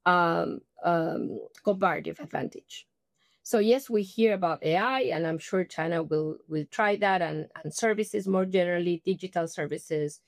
comparative advantage. So yes, we hear about AI, and I'm sure China will try that, and services more generally, digital services,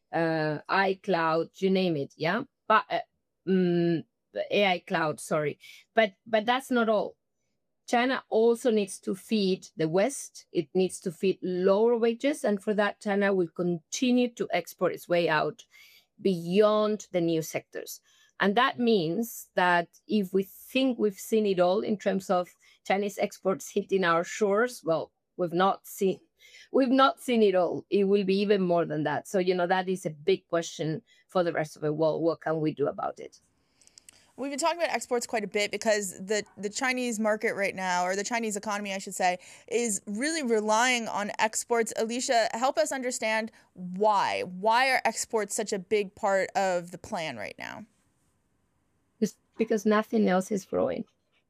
iCloud, you name it, yeah. But mm, AI cloud, sorry, but that's not all. China also needs to feed the West. It needs to feed lower wages, and for that, China will continue to export its way out beyond the new sectors. And that means that if we think we've seen it all in terms of Chinese exports hitting our shores, well, we've not seen it all. It will be even more than that. So, that is a big question for the rest of the world. What can we do about it? We've been talking about exports quite a bit because the Chinese market right now, or the Chinese economy, I should say, is really relying on exports. Alicia, help us understand why. Why are exports such a big part of the plan right now? Just because nothing else is growing.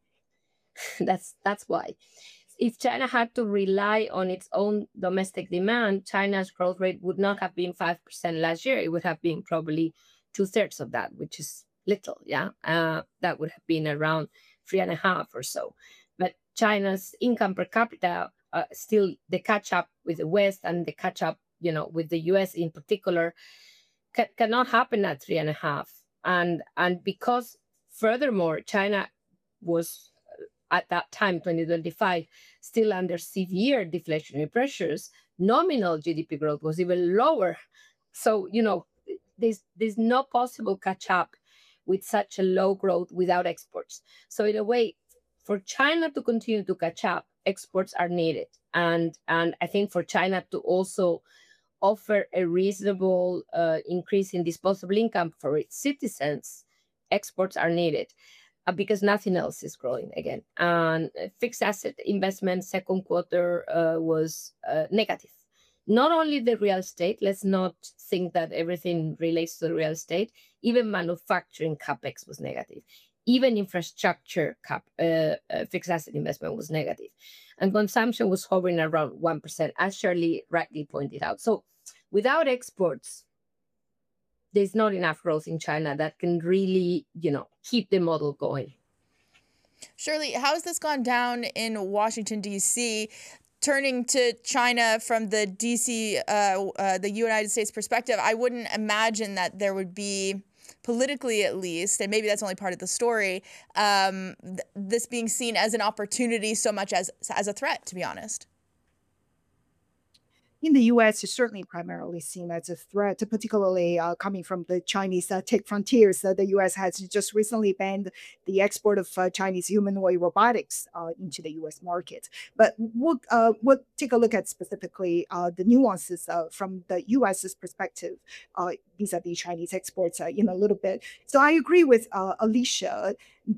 That's why. If China had to rely on its own domestic demand, China's growth rate would not have been 5% last year. It would have been probably two-thirds of that, which is little, yeah. That would have been around 3.5 or so. But China's income per capita, still the catch up with the West, and the catch up, with the US in particular, cannot happen at 3.5. And because furthermore, China was at that time, 2025, still under severe deflationary pressures, nominal GDP growth was even lower. So, there's no possible catch up with such a low growth without exports. So in a way, for China to continue to catch up, exports are needed. And I think for China to also offer a reasonable increase in disposable income for its citizens, exports are needed, because nothing else is growing again. And fixed asset investment second quarter was negative. Not only the real estate, let's not think that everything relates to the real estate, even manufacturing capex was negative. Even infrastructure fixed asset investment was negative. And consumption was hovering around 1%, as Shirley rightly pointed out. So without exports, there's not enough growth in China that can really, keep the model going. Shirley, how has this gone down in Washington, D.C.? Turning to China from the D.C., the United States perspective, I wouldn't imagine that there would be, politically at least, and maybe that's only part of the story, this being seen as an opportunity so much as a threat, to be honest. In the US, it's certainly primarily seen as a threat, particularly coming from the Chinese tech frontiers. The US has just recently banned the export of Chinese humanoid robotics into the US market. But we'll take a look at specifically the nuances from the US's perspective vis-a-vis Chinese exports in a little bit. So I agree with Alicia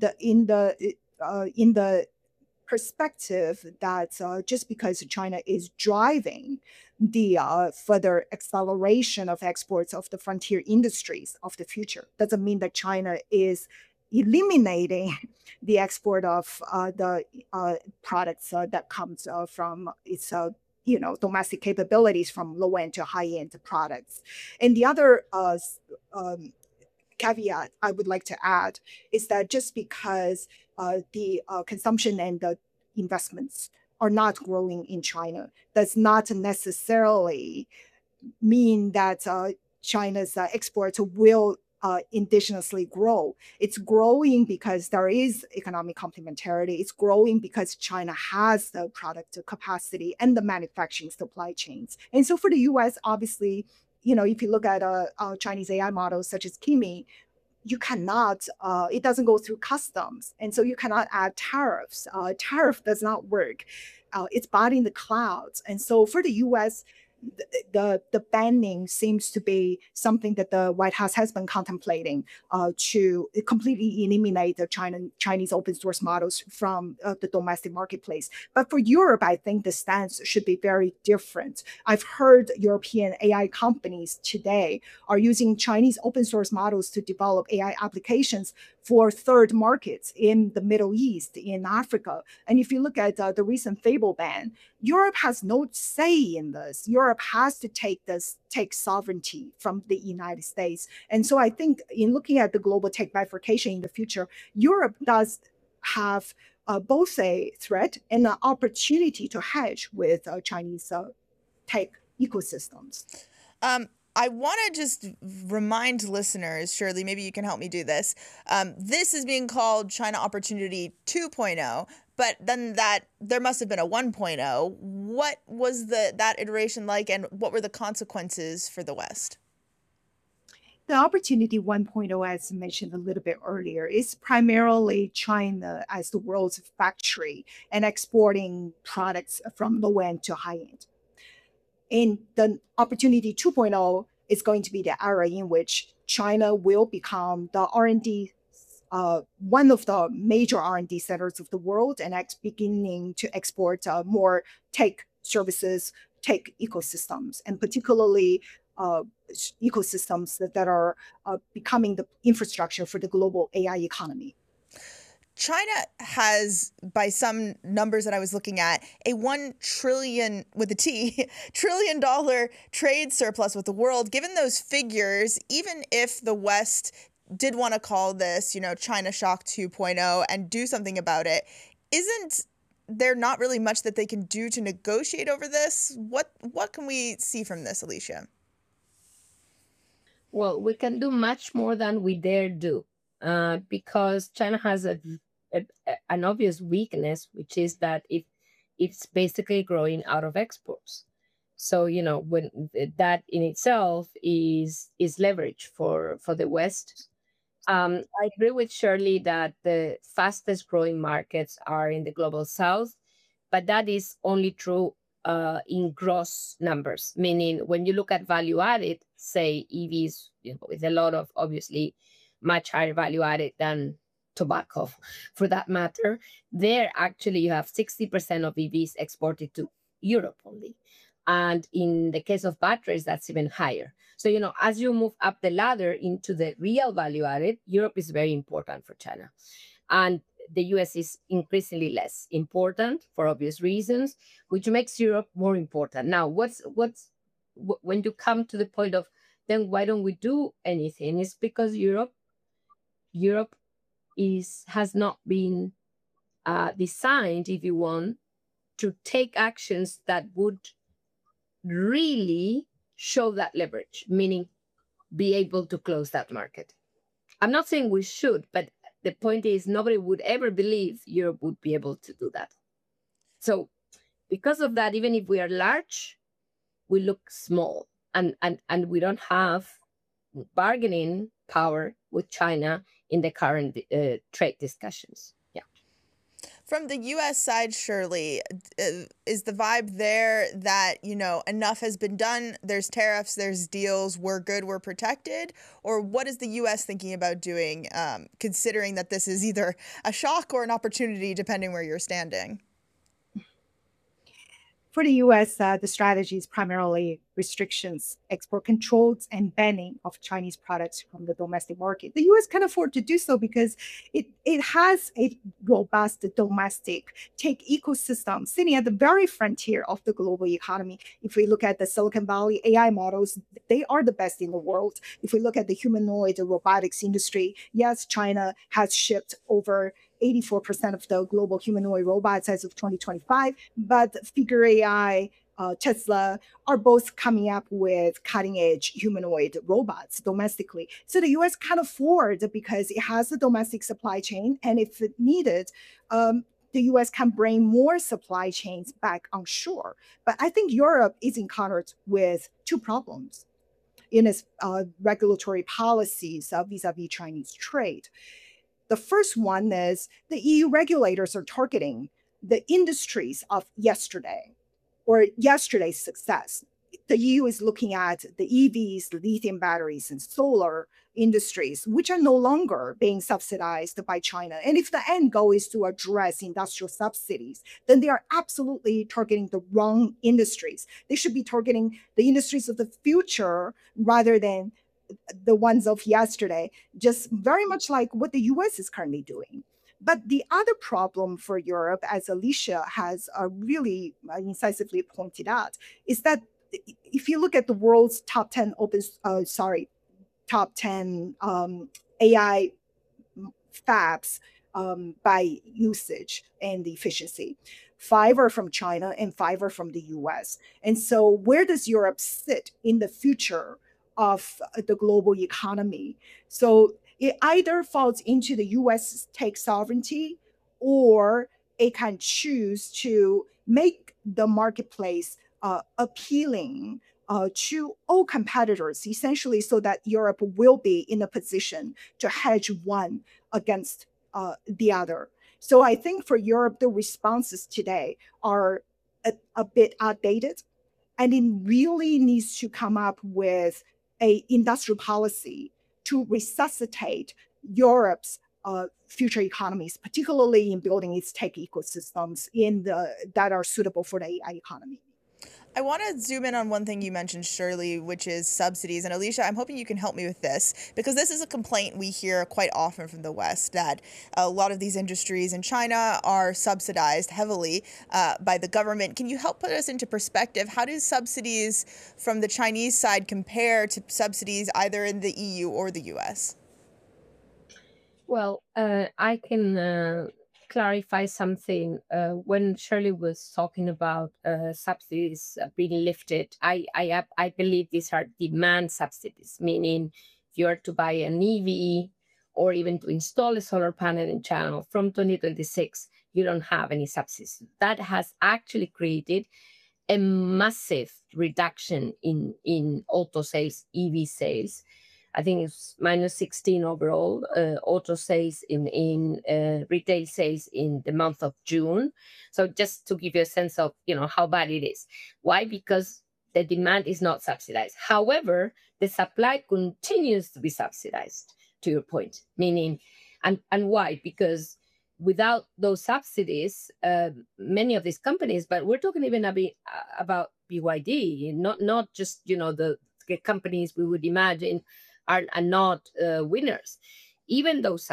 in the perspective that just because China is driving the further acceleration of exports of the frontier industries of the future, doesn't mean that China is eliminating the export of the products that comes from its domestic capabilities, from low end to high end products. And the other caveat I would like to add is that just because the consumption and the investments are not growing in China does not necessarily mean that China's exports will indigenously grow. It's growing because there is economic complementarity. It's growing because China has the product capacity and the manufacturing supply chains. And so for the US, obviously, if you look at Chinese AI models such as Kimi, you cannot, it doesn't go through customs. And so you cannot add tariffs. Tariff does not work. It's bought in the clouds. And so for the US, the banning seems to be something that the White House has been contemplating to completely eliminate the Chinese open source models from the domestic marketplace. But for Europe, I think the stance should be very different. I've heard European AI companies today are using Chinese open source models to develop AI applications for third markets in the Middle East, in Africa. And if you look at the recent Fable ban, Europe has no say in this. Europe has to take sovereignty from the United States. And so I think in looking at the global tech bifurcation in the future, Europe does have both a threat and an opportunity to hedge with Chinese tech ecosystems. I want to just remind listeners, Shirley, maybe you can help me do this. This is being called China Opportunity 2.0, but then there must have been a 1.0. What was that iteration like, and what were the consequences for the West? The Opportunity 1.0, as mentioned a little bit earlier, is primarily China as the world's factory and exporting products from low end to high end. And the Opportunity 2.0 is going to be the era in which China will become the R&D, one of the major R&D centers of the world, and beginning to export more tech services, tech ecosystems, and particularly ecosystems that are becoming the infrastructure for the global AI economy. China has, by some numbers that I was looking at, a $1 trillion with a T trillion dollar trade surplus with the world. Given those figures, even if the West did want to call this, China Shock 2.0 and do something about it, isn't there not really much that they can do to negotiate over this? What can we see from this, Alicia? Well, we can do much more than we dare do, because China has an obvious weakness, which is that it's basically growing out of exports. So when that in itself is leverage for the West. I agree with Shirley that the fastest growing markets are in the global South, but that is only true in gross numbers, meaning when you look at value added, say EVs, with a lot of obviously much higher value added than tobacco for that matter, there actually you have 60% of EVs exported to Europe only. And in the case of batteries, that's even higher. So, as you move up the ladder into the real value added, Europe is very important for China. And the US is increasingly less important for obvious reasons, which makes Europe more important. Now, when you come to the point of then why don't we do anything? It's because Europe has not been designed, if you want, to take actions that would really show that leverage, meaning be able to close that market. I'm not saying we should, but the point is nobody would ever believe Europe would be able to do that. So because of that, even if we are large, we look small, and we don't have bargaining power with China in the current trade discussions. Yeah. From the U.S. side, Shirley, is the vibe there that, enough has been done, there's tariffs, there's deals, we're good, we're protected? Or what is the U.S. thinking about doing, considering that this is either a shock or an opportunity, depending where you're standing? For the US, the strategy is primarily restrictions, export controls, and banning of Chinese products from the domestic market. The US can afford to do so because it has a robust domestic tech ecosystem sitting at the very frontier of the global economy. If we look at the Silicon Valley AI models, they are the best in the world. If we look at the humanoid robotics industry, yes, China has shipped over 84% of the global humanoid robots as of 2025, but Figure AI, Tesla are both coming up with cutting-edge humanoid robots domestically. So the US can afford, because it has a domestic supply chain, and if needed, the US can bring more supply chains back on shore. But I think Europe is encountered with two problems in its regulatory policies vis-a-vis Chinese trade. The first one is the EU regulators are targeting the industries of yesterday or yesterday's success. The EU is looking at the EVs, lithium batteries, and solar industries, which are no longer being subsidized by China. And if the end goal is to address industrial subsidies, then they are absolutely targeting the wrong industries. They should be targeting the industries of the future rather than the ones of yesterday, just very much like what the US is currently doing. But the other problem for Europe, as Alicia has really incisively pointed out, is that if you look at the world's top 10 top 10 AI fabs by usage and efficiency. 5 are from China and 5 are from the US. And so, where does Europe sit in the future of the global economy? So, it either falls into the US tech sovereignty, or it can choose to make the marketplace appealing to all competitors, essentially, so that Europe will be in a position to hedge one against the other. So I think for Europe, the responses today are a bit outdated, and it really needs to come up with a industrial policy to resuscitate Europe's future economies, particularly in building its tech ecosystems that are suitable for the AI economy. I want to zoom in on one thing you mentioned, Shirley, which is subsidies. And Alicia, I'm hoping you can help me with this, because this is a complaint we hear quite often from the West, that a lot of these industries in China are subsidized heavily by the government. Can you help put us into perspective? How do subsidies from the Chinese side compare to subsidies either in the EU or the US? Well, I can clarify something. When Shirley was talking about subsidies being lifted, I believe these are demand subsidies, meaning if you are to buy an EV or even to install a solar panel in China from 2026, you don't have any subsidies. That has actually created a massive reduction in auto sales, EV sales. I think it's minus 16 overall auto sales in retail sales in the month of June. So just to give you a sense of how bad it is. Why? Because the demand is not subsidized. However, the supply continues to be subsidized, to your point. Meaning, and why? Because without those subsidies, many of these companies, but we're talking even about BYD, not just the companies we would imagine are not winners. Even those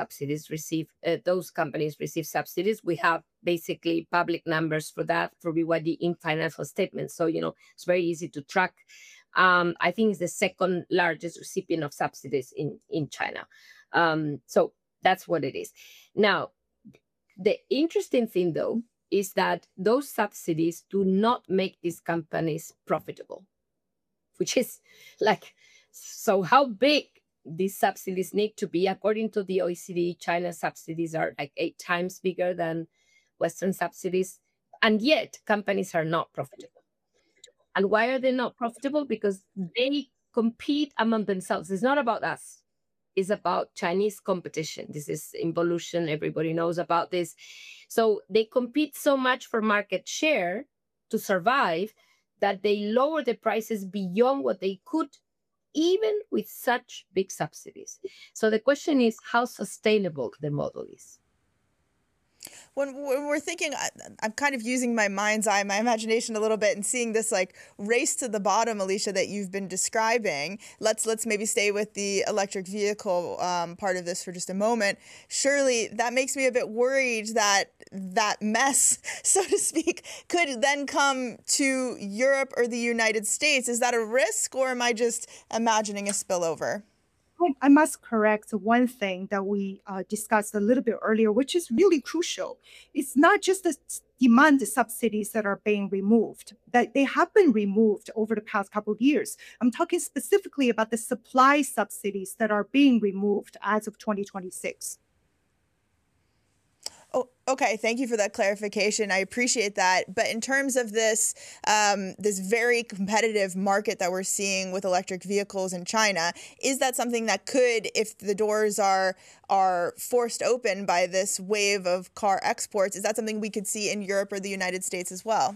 companies receive subsidies. We have basically public numbers for that, for BYD, in financial statements. So, it's very easy to track. I think it's the second largest recipient of subsidies in China. So that's what it is. Now, the interesting thing, though, is that those subsidies do not make these companies profitable, which is like, so how big these subsidies need to be? According to the OECD, China's subsidies are like 8 times bigger than Western subsidies. And yet companies are not profitable. And why are they not profitable? Because they compete among themselves. It's not about us. It's about Chinese competition. This is involution. Everybody knows about this. So they compete so much for market share to survive that they lower the prices beyond what they could, even with such big subsidies. So the question is how sustainable the model is. When we're thinking, I'm kind of using my mind's eye, my imagination a little bit, and seeing this like race to the bottom, Alicia, that you've been describing. Let's maybe stay with the electric vehicle part of this for just a moment. Surely that makes me a bit worried that that mess, so to speak, could then come to Europe or the United States. Is that a risk, or am I just imagining a spillover? I must correct one thing that we discussed a little bit earlier, which is really crucial. It's not just the demand subsidies that are being removed, that they have been removed over the past couple of years. I'm talking specifically about the supply subsidies that are being removed as of 2026. Oh, okay. Thank you for that clarification. I appreciate that. But in terms of this, this very competitive market that we're seeing with electric vehicles in China, is that something that could, if the doors are forced open by this wave of car exports, is that something we could see in Europe or the United States as well?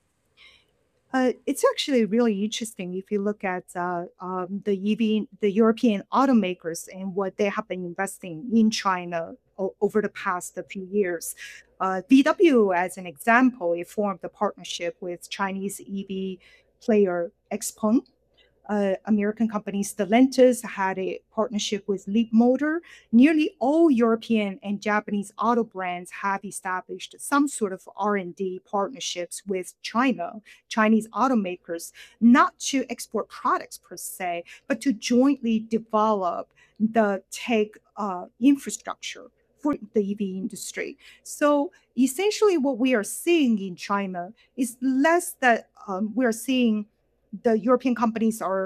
It's actually really interesting if you look at the European automakers and what they have been investing in China over the past few years. VW, as an example, it formed a partnership with Chinese EV player XPeng. American company Stellantis had a partnership with Leapmotor. Nearly all European and Japanese auto brands have established some sort of R&D partnerships with Chinese automakers, not to export products per se, but to jointly develop the tech infrastructure for the EV industry. So essentially, what we are seeing in China is less that we are seeing the European companies are,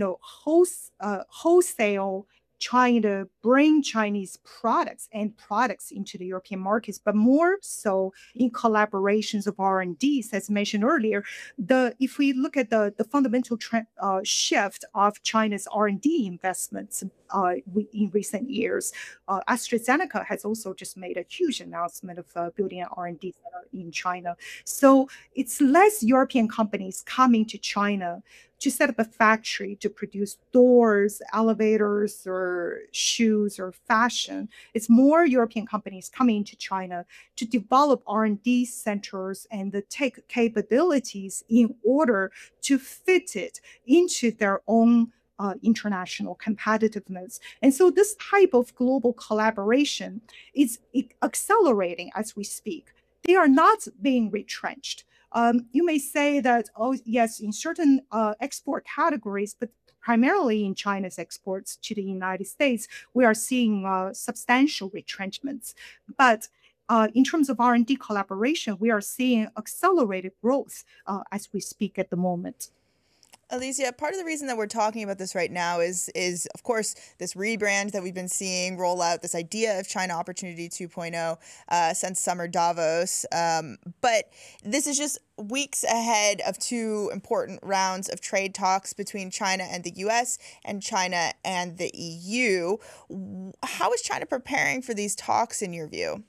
wholesale trying to bring Chinese products into the European markets, but more so in collaborations of R&Ds, as mentioned earlier. If we look at the fundamental shift of China's R&D investments in recent years, AstraZeneca has also just made a huge announcement of building an R&D center in China. So it's less European companies coming to China to set up a factory to produce doors, elevators, or shoes or fashion. It's more European companies coming to China to develop R&D centers and the tech capabilities in order to fit it into their own international competitiveness. And so this type of global collaboration is accelerating as we speak. They are not being retrenched. You may say that, oh, yes, in certain export categories, but primarily in China's exports to the United States, we are seeing substantial retrenchments. But in terms of R&D collaboration, we are seeing accelerated growth as we speak at the moment. Alicia, part of the reason that we're talking about this right now is of course this rebrand that we've been seeing roll out, this idea of China Opportunity 2.0 since summer Davos. But this is just weeks ahead of two important rounds of trade talks between China and the US and China and the EU. How is China preparing for these talks in your view?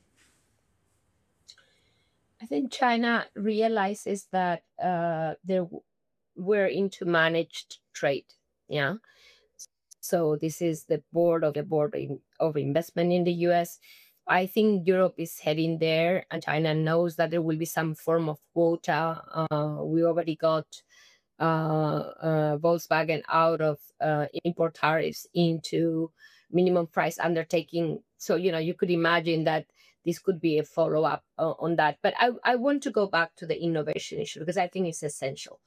I think China realizes that we're into managed trade. Yeah. So this is the board of investment in the US. I think Europe is heading there, and China knows that there will be some form of quota. We already got Volkswagen out of import tariffs into minimum price undertaking. So, you could imagine that this could be a follow-up on that. But I want to go back to the innovation issue because I think it's essential.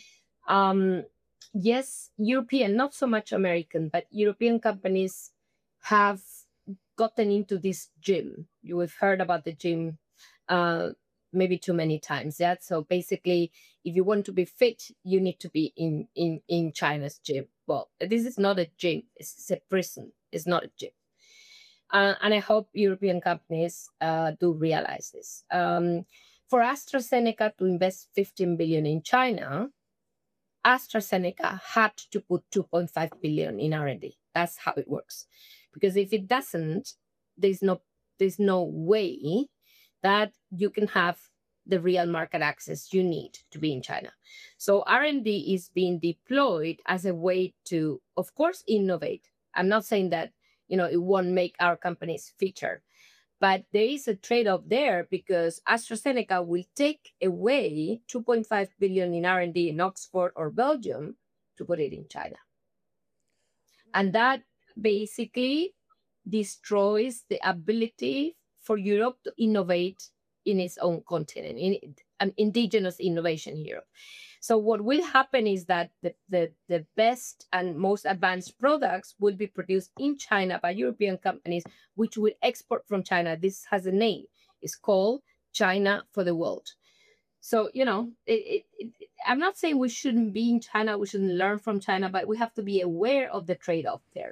Yes, European, not so much American, but European companies have gotten into this gym. You have heard about the gym maybe too many times. Yeah. So basically, if you want to be fit, you need to be in China's gym. Well, this is not a gym. It's a prison. It's not a gym. And I hope European companies do realize this. For AstraZeneca to invest 15 billion in China, AstraZeneca had to put 2.5 billion in R&D. That's how it works. Because if it doesn't, there's no way that you can have the real market access you need to be in China. So R&D is being deployed as a way to, of course, innovate. I'm not saying that, it won't make our companies fitter, but there is a trade-off there because AstraZeneca will take away 2.5 billion in R&D in Oxford or Belgium to put it in China. And that basically destroys the ability for Europe to innovate in its own continent, in an indigenous innovation in Europe. So what will happen is that the best and most advanced products will be produced in China by European companies, which will export from China. This has a name. It's called China for the World. So, I'm not saying we shouldn't be in China, we shouldn't learn from China, but we have to be aware of the trade-off there.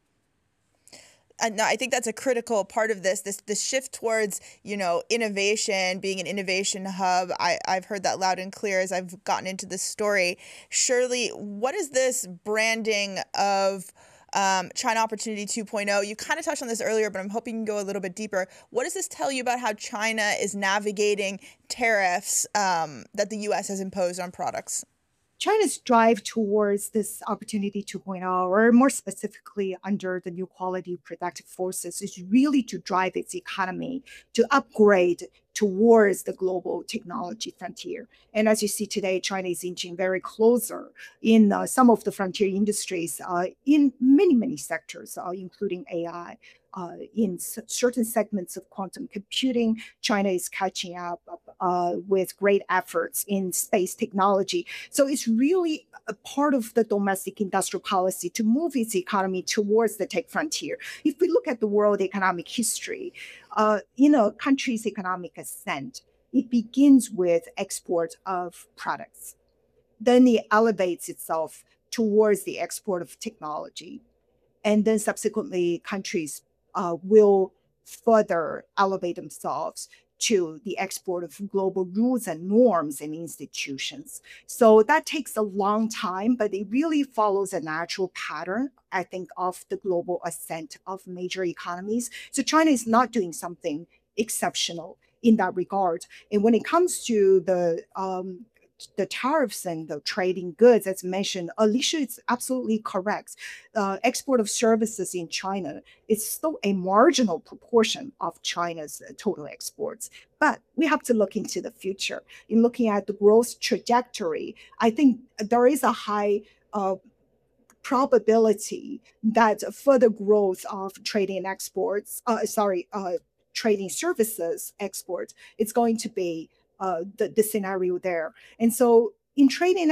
No, I think that's a critical part of this shift towards, innovation, being an innovation hub. I've heard that loud and clear as I've gotten into this story. Shirley, what is this branding of China Opportunity 2.0? You kind of touched on this earlier, but I'm hoping you can go a little bit deeper. What does this tell you about how China is navigating tariffs that the U.S. has imposed on products? China's drive towards this Opportunity 2.0, or more specifically under the New Quality Productive Forces, is really to drive its economy to upgrade towards the global technology frontier. And as you see today, China is inching very closer in some of the frontier industries in many, many sectors, including AI. In certain segments of quantum computing, China is catching up with great efforts in space technology. So it's really a part of the domestic industrial policy to move its economy towards the tech frontier. If we look at the world economic history, country's economic ascent, it begins with export of products. Then it elevates itself towards the export of technology. And then subsequently, countries will further elevate themselves to the export of global rules and norms and institutions. So that takes a long time, but it really follows a natural pattern, I think, of the global ascent of major economies. So China is not doing something exceptional in that regard. And when it comes to the tariffs and the trading goods, as mentioned, Alicia is absolutely correct. Export of services in China is still a marginal proportion of China's total exports. But we have to look into the future. In looking at the growth trajectory, I think there is a high probability that further growth of trading and exports, trading services exports, is going to be the scenario there. And so in trading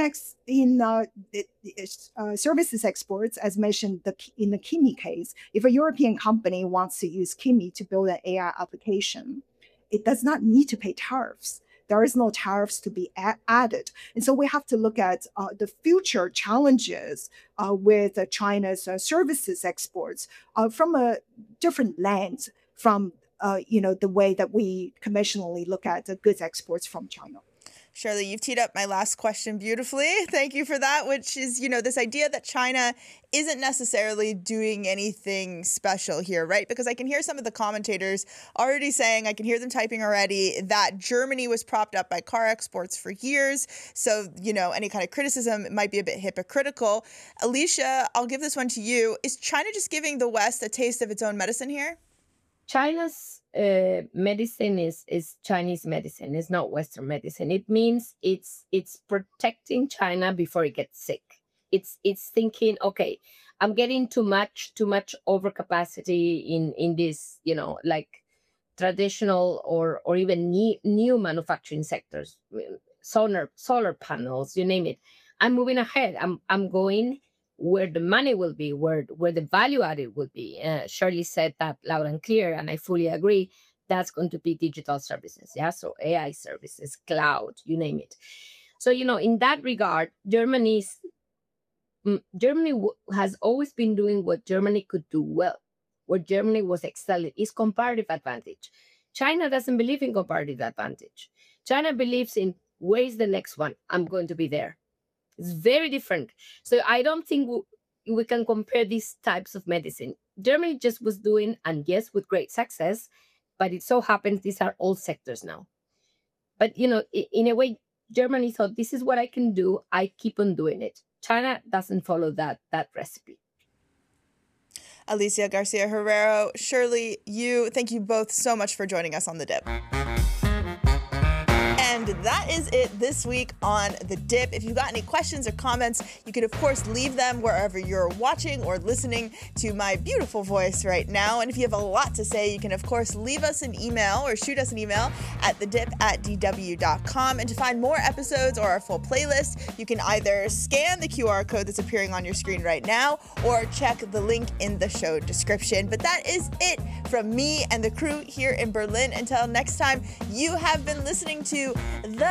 services exports, as mentioned in the Kimi case, if a European company wants to use Kimi to build an AI application, it does not need to pay tariffs. There is no tariffs to be added. And so we have to look at the future challenges with China's services exports from a different lens from the way that we conventionally look at the goods exports from China. Shirley, you've teed up my last question beautifully. Thank you for that, which is, this idea that China isn't necessarily doing anything special here, right? Because I can hear some of the commentators already saying, I can hear them typing already, that Germany was propped up by car exports for years. So, any kind of criticism might be a bit hypocritical. Alicia, I'll give this one to you. Is China just giving the West a taste of its own medicine here? China's medicine is Chinese medicine. It's not Western medicine. It means it's protecting China before it gets sick. It's thinking, okay, I'm getting too much overcapacity in this, like traditional or even new manufacturing sectors, solar panels, you name it. I'm moving ahead. I'm going where the money will be, where the value added will be. Shirley said that loud and clear, and I fully agree. That's going to be digital services, yeah? So AI services, cloud, you name it. So, in that regard, Germany has always been doing what Germany could do well, where Germany was excelling, is comparative advantage. China doesn't believe in comparative advantage. China believes in, where is the next one? I'm going to be there. It's very different. So I don't think we can compare these types of medicine. Germany just was doing, and yes, with great success, but it so happens these are all sectors now. But, in a way, Germany thought, this is what I can do. I keep on doing it. China doesn't follow that recipe. Alicia Garcia Herrero, Shirley, thank you both so much for joining us on The Dip. And that is it this week on The Dip. If you've got any questions or comments, you can, of course, leave them wherever you're watching or listening to my beautiful voice right now. And if you have a lot to say, you can, of course, leave us an email or shoot us an email at thedip@dw.com. And to find more episodes or our full playlist, you can either scan the QR code that's appearing on your screen right now or check the link in the show description. But that is it from me and the crew here in Berlin. Until next time, you have been listening to The